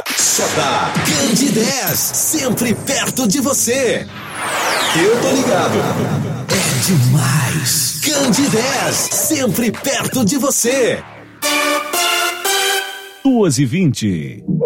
Só dá Candidez, sempre perto de você. Eu tô ligado. É demais. Candidez, sempre perto de você. 2h20.